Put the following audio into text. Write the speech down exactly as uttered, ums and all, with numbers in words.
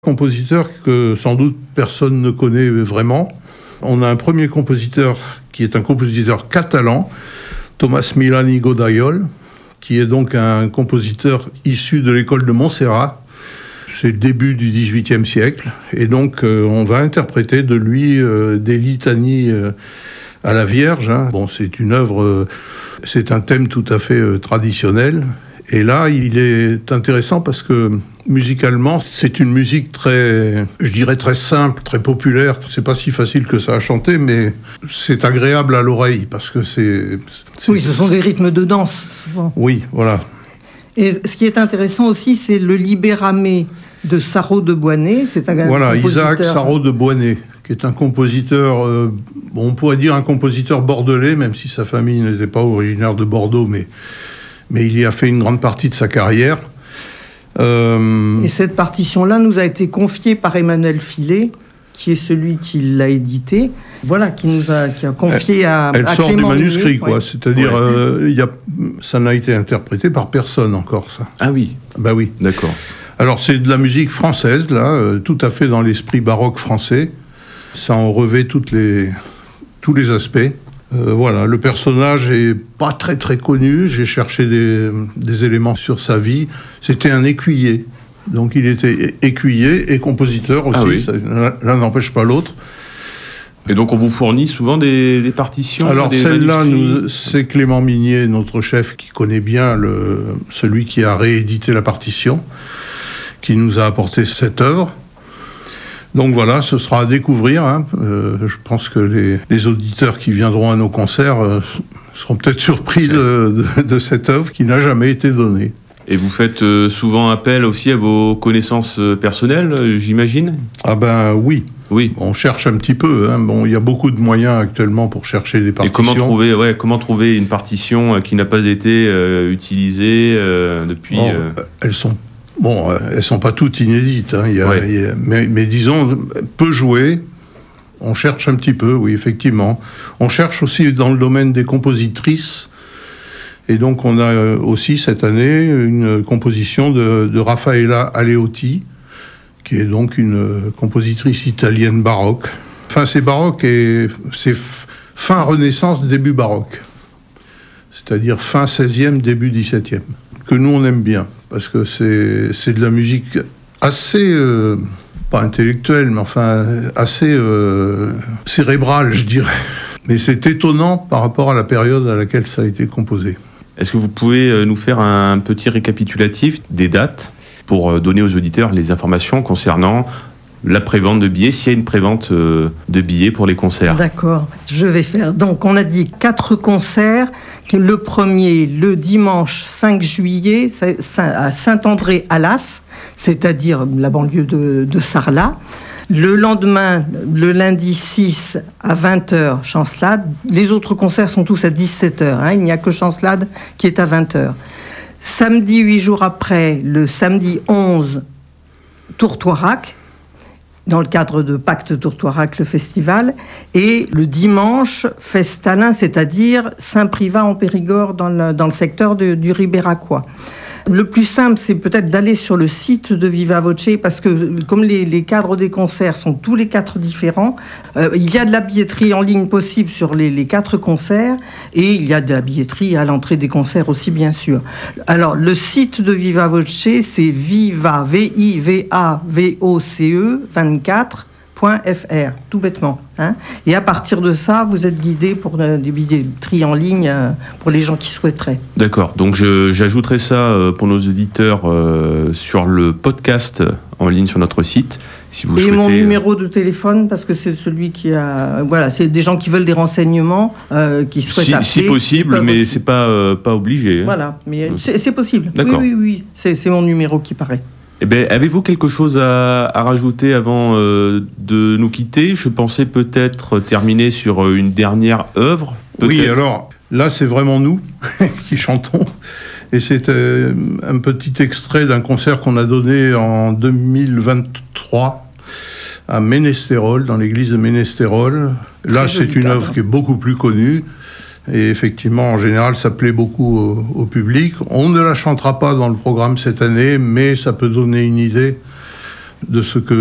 Compositeur que sans doute personne ne connaît vraiment. On a un premier compositeur qui est un compositeur catalan, Tomàs Milany Godayol, qui est donc un compositeur issu de l'école de Montserrat. C'est le début du dix-huitième siècle. Et donc, euh, on va interpréter de lui euh, des litanies euh, à la Vierge. Hein. Bon, c'est une œuvre, euh, c'est un thème tout à fait euh, traditionnel. Et là, il est intéressant parce que musicalement, c'est une musique très, je dirais très simple, très populaire. C'est pas si facile que ça à chanter, mais c'est agréable à l'oreille parce que c'est... c'est oui, ce sont des rythmes de danse, souvent. Oui, voilà. Et ce qui est intéressant aussi, c'est le Libéramé de Sarraut de Boisney. C'est un voilà, compositeur... Isaac Sarraut de Boisney, qui est un compositeur, euh, bon, on pourrait dire un compositeur bordelais, même si sa famille n'était pas originaire de Bordeaux, mais... mais il y a fait une grande partie de sa carrière. Euh... Et cette partition-là nous a été confiée par Emmanuel Fillet, qui est celui qui l'a édité, voilà, qui nous a, qui a confié elle, à, elle à sort Clément du manuscrit, Ligné, quoi. Ouais. C'est-à-dire, Ouais. euh, il y a, ça n'a été interprété par personne encore, ça. Ah oui, Bah oui. d'accord. Alors, c'est de la musique française, là, euh, tout à fait dans l'esprit baroque français. Ça en revêt toutes les, tous les aspects. Euh, voilà, le personnage est pas très très connu. J'ai cherché des, des éléments sur sa vie. C'était un écuyer, donc il était écuyer et compositeur aussi. Ah oui. Ça, l'un n'empêche pas l'autre. Et donc on vous fournit souvent des, des partitions. Alors des celle-là, manuscrits nous, c'est Clément Minier, notre chef, qui connaît bien le, celui qui a réédité la partition, qui nous a apporté cette œuvre. Donc voilà, ce sera à découvrir. Hein. Euh, je pense que les, les auditeurs qui viendront à nos concerts euh, seront peut-être surpris de, de, de cette œuvre qui n'a jamais été donnée. Et vous faites euh, souvent appel aussi à vos connaissances euh, personnelles, euh, j'imagine ? Ah ben oui, Oui. on cherche un petit peu. Hein. Bon, il y a beaucoup de moyens actuellement pour chercher des partitions. Et comment trouver, ouais, comment trouver une partition euh, qui n'a pas été euh, utilisée euh, depuis Bon, euh... elles sont Bon, elles ne sont pas toutes inédites, hein. il y a, Ouais. il y a, mais, mais disons, peu jouées, on cherche un petit peu, oui, effectivement. On cherche aussi dans le domaine des compositrices, et donc on a aussi cette année une composition de, de Raffaella Aleotti, qui est donc une compositrice italienne baroque. Enfin, c'est baroque et c'est fin Renaissance, début baroque, c'est-à-dire fin seizième, début dix-septième, que nous on aime bien. Parce que c'est, c'est de la musique assez, euh, pas intellectuelle, mais enfin assez euh, cérébrale, je dirais. Mais c'est étonnant par rapport à la période à laquelle ça a été composé. Est-ce que vous pouvez nous faire un petit récapitulatif des dates pour donner aux auditeurs les informations concernant la prévente de billets, s'il y a une prévente de billets pour les concerts? D'accord, je vais faire. Donc, on a dit quatre concerts. Le premier, le dimanche cinq juillet, à Saint-André-Alas, c'est-à-dire la banlieue de, de Sarlat. Le lendemain, le lundi six à vingt heures, Chancelade. Les autres concerts sont tous à dix-sept heures. Hein. Il n'y a que Chancelade qui est à vingt heures. Samedi, huit jours après, le samedi onze, Tourtoirac, dans le cadre de Pacte Tourtoirac, le festival, et le dimanche, Festalin, c'est-à-dire Saint-Privat en Périgord, dans le, dans le secteur de, du Ribéracois. Le plus simple, c'est peut-être d'aller sur le site de Viva Voce, parce que comme les, les cadres des concerts sont tous les quatre différents, euh, il y a de la billetterie en ligne possible sur les, les quatre concerts, et il y a de la billetterie à l'entrée des concerts aussi, bien sûr. Alors, le site de Viva Voce, c'est viva, V I V A V O C E, vingt-quatre point F R, tout bêtement. Hein. Et à partir de ça, vous êtes guidé pour euh, des billetteries en ligne euh, pour les gens qui souhaiteraient. D'accord, donc je, j'ajouterai ça euh, pour nos auditeurs euh, sur le podcast en ligne sur notre site. Si vous Et souhaitez... mon numéro de téléphone, parce que c'est celui qui a... Voilà, c'est des gens qui veulent des renseignements, euh, qui souhaitent si, appeler. si possible, mais aussi. C'est pas, euh, pas obligé. Hein. Voilà, mais c'est, c'est possible. D'accord. Oui, oui, oui, c'est, c'est mon numéro qui paraît. Eh bien, avez-vous quelque chose à, à rajouter avant euh, de nous quitter ? Je pensais peut-être terminer sur une dernière œuvre. Peut-être. Oui, alors là, c'est vraiment nous qui chantons. Et c'est euh, un petit extrait d'un concert qu'on a donné en deux mille vingt-trois à Ménestérol, dans l'église de Ménestérol. Là, Très c'est une cadre. œuvre qui est beaucoup plus connue. Et effectivement, en général, ça plaît beaucoup au, au public. On ne la chantera pas dans le programme cette année, mais ça peut donner une idée de ce que